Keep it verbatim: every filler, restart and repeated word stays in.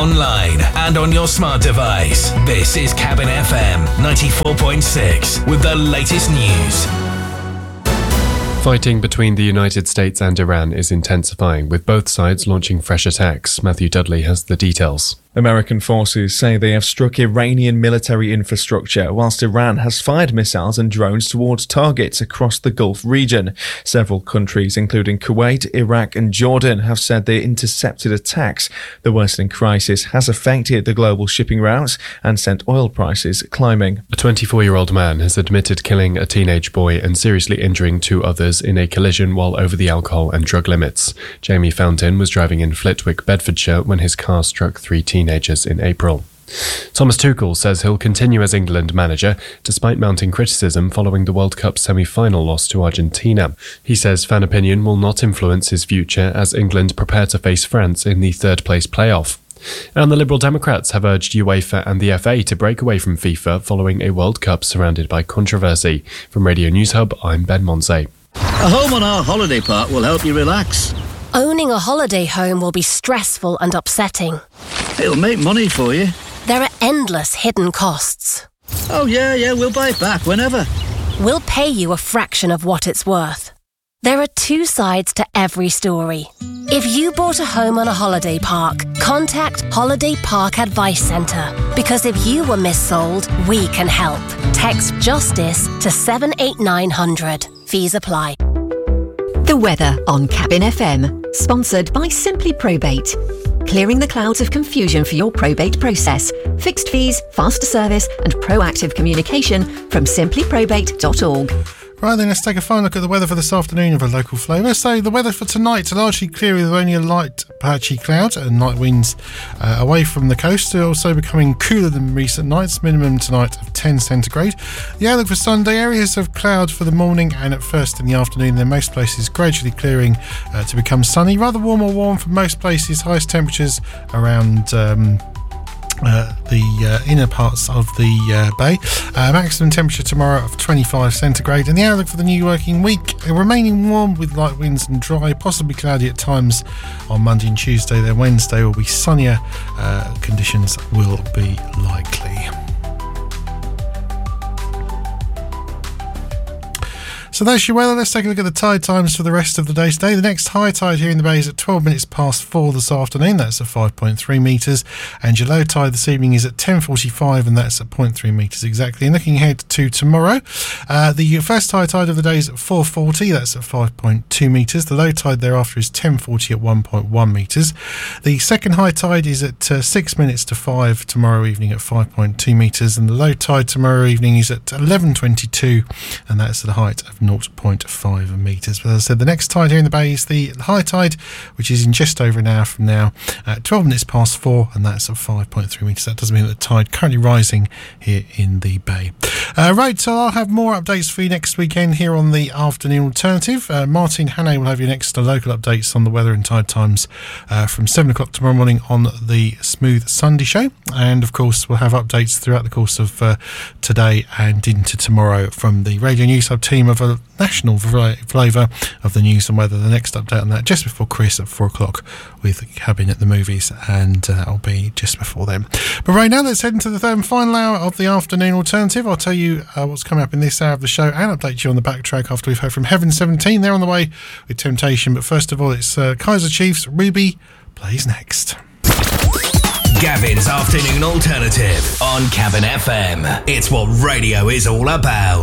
online and on your smart device. This is Cabin F M ninety-four point six with the latest news. Fighting between the United States and Iran is intensifying, with both sides launching fresh attacks. Matthew Dudley has the details. American forces say they have struck Iranian military infrastructure, whilst Iran has fired missiles and drones towards targets across the Gulf region. Several countries, including Kuwait, Iraq and Jordan, have said they intercepted attacks. The worsening crisis has affected the global shipping routes and sent oil prices climbing. A twenty-four-year-old man has admitted killing a teenage boy and seriously injuring two others in a collision while over the alcohol and drug limits. Jamie Fountain was driving in Flitwick, Bedfordshire, when his car struck three teenagers. Teenagers in April. Thomas Tuchel says he'll continue as England manager despite mounting criticism following the World Cup semi-final loss to Argentina. He says fan opinion will not influence his future as England prepare to face France in the third-place playoff. And the Liberal Democrats have urged UEFA and the F A to break away from FIFA following a World Cup surrounded by controversy. From Radio News Hub, I'm Ben Monsey. A home on our holiday park will help you relax. Owning a holiday home will be stressful and upsetting. It'll make money for you. There are endless hidden costs. Oh yeah, yeah, we'll buy it back whenever. We'll pay you a fraction of what it's worth. There are two sides to every story. If you bought a home on a holiday park, contact Holiday Park Advice Centre. Because if you were missold, we can help. Text JUSTICE to seven eight nine hundred. Fees apply. The weather on Cabin F M, sponsored by Simply Probate. Clearing the clouds of confusion for your probate process. Fixed fees, faster service and proactive communication from simply probate dot org. Right then, let's take a final look at the weather for this afternoon of a local flavour. So the weather for tonight, largely clear with only a light patchy cloud and night winds uh, away from the coast. They're also becoming cooler than recent nights, minimum tonight of ten centigrade. The outlook for Sunday, areas of cloud for the morning and at first in the afternoon, then most places gradually clearing uh, to become sunny. Rather warm or warm for most places, highest temperatures around... Um, Uh, the uh, inner parts of the uh, bay. Uh, maximum temperature tomorrow of twenty-five centigrade, and the outlook for the new working week uh, remaining warm with light winds and dry, possibly cloudy at times on Monday and Tuesday. Then Wednesday will be sunnier. Uh, conditions will be likely. So that's your weather. Let's take a look at the tide times for the rest of the day today. The next high tide here in the bay is at twelve minutes past four this afternoon. That's at five point three metres. And your low tide this evening is at ten forty-five, and that's at zero point three metres exactly. And looking ahead to tomorrow, uh, the first high tide of the day is at four forty. That's at five point two metres. The low tide thereafter is ten forty at one point one metres. The second high tide is at uh, six minutes to five tomorrow evening at five point two metres. And the low tide tomorrow evening is at eleven twenty-two, and that's at a height of zero point five metres. But as I said, the next tide here in the bay is the high tide, which is in just over an hour from now at twelve minutes past four, and that's at five point three metres. That does mean that the tide currently rising here in the bay. Uh, right, so I'll have more updates for you next weekend here on the Afternoon Alternative. Uh, Martin Hannay will have your next uh, local updates on the weather and tide times uh, from seven o'clock tomorrow morning on the Smooth Sunday Show. And of course, we'll have updates throughout the course of uh, today and into tomorrow from the Radio News Hub team of a national flavour of the news and weather. The next update on that just before Chris at four o'clock with Cabin at the Movies, and uh, I'll be just before then. But right now, let's head into the third and final hour of the Afternoon Alternative. I'll tell you uh, what's coming up in this hour of the show and update you on the backtrack after we've heard from Heaven seventeen. They're on the way with Temptation, but first of all, it's uh, Kaiser Chiefs. Ruby plays next. Gavin's Afternoon Alternative on Cabin F M. It's what radio is all about.